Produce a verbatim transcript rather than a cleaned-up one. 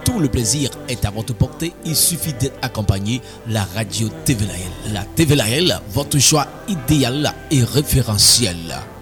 tout le plaisir est à votre portée. Il suffit d'être accompagné la radio T V L. La T V L, votre choix idéal et référentiel.